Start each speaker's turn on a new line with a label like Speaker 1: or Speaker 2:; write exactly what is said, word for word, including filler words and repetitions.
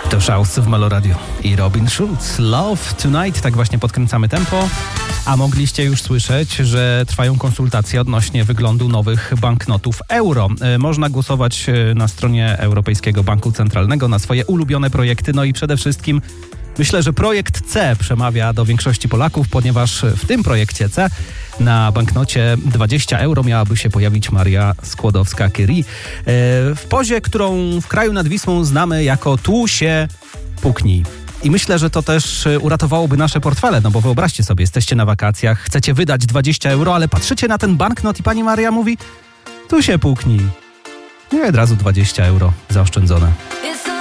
Speaker 1: To Schaus w Melo Radio i Robin Schulz. Love Tonight, tak właśnie podkręcamy tempo. A mogliście już słyszeć, że trwają konsultacje odnośnie wyglądu nowych banknotów euro. Można głosować na stronie Europejskiego Banku Centralnego na swoje ulubione projekty. No i przede wszystkim myślę, że projekt C przemawia do większości Polaków, ponieważ w tym projekcie C na banknocie dwadzieścia euro miałaby się pojawić Maria Skłodowska-Curie w pozie, którą w kraju nad Wisłą znamy jako tu się puknij. I myślę, że to też uratowałoby nasze portfele, no bo wyobraźcie sobie, jesteście na wakacjach, chcecie wydać dwadzieścia euro, ale patrzycie na ten banknot i pani Maria mówi, tu się puknij. No i od razu dwadzieścia euro zaoszczędzone.